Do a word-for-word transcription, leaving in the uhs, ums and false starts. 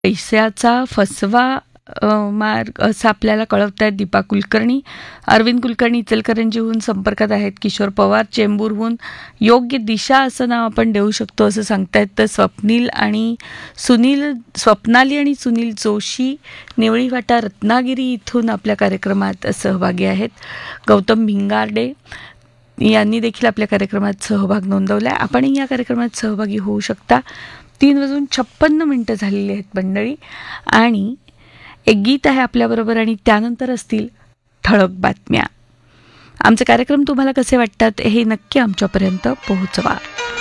पैशाचा फसवा अ, मार्ग असं आपल्याला कळवत आहेत दीपा कुलकर्णी. अरविंद कुलकर्णी इचलकरंजीहून संपर्कात आहेत. किशोर पवार चेंबूरहून योग्य दिशा असं नाव आपण देऊ शकतो असं सांगतायत. तर स्वप्नील आणि सुनील स्वप्नाली आणि सुनील जोशी निवळी फाटा रत्नागिरी इथून आपल्या कार्यक्रमात सहभागी आहेत. गौतम भिंगारडे यांनी देखील आपल्या कार्यक्रमात सहभाग नोंदवला. आपणही या कार्यक्रमात सहभागी होऊ शकता. तीन वाजून छप्पन्न मिनटं झालेली आहेत मंडळी, आणि एक गीत आहे आपल्याबरोबर आणि त्यानंतर असतील ठळक बातम्या. आमचे कार्यक्रम तुम्हाला कसे वाटतात हे नक्की आमच्यापर्यंत पोहोचवा.